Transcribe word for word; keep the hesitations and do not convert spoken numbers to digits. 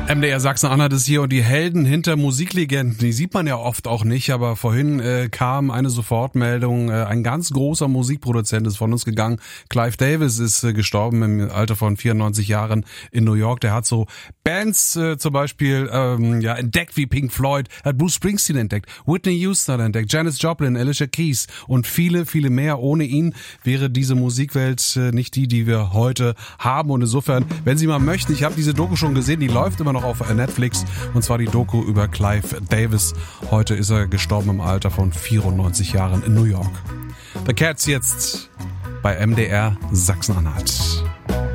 M D R Sachsen-Anhalt ist hier und die Helden hinter Musiklegenden, die sieht man ja oft auch nicht, aber vorhin äh, kam eine Sofortmeldung, äh, ein ganz großer Musikproduzent ist von uns gegangen. Clive Davis ist äh, gestorben im Alter von vierundneunzig Jahren in New York. Der hat so Bands äh, zum Beispiel ähm, ja entdeckt wie Pink Floyd, hat Bruce Springsteen entdeckt, Whitney Houston hat entdeckt, Janis Joplin, Alicia Keys und viele, viele mehr. Ohne ihn wäre diese Musikwelt äh, nicht die, die wir heute haben. Und insofern, wenn Sie mal möchten, ich habe diese Doku schon gesehen, die läuft immer noch auf Netflix, und zwar die Doku über Clive Davis. Heute ist er gestorben im Alter von vierundneunzig Jahren in New York. The Cats jetzt bei M D R Sachsen-Anhalt.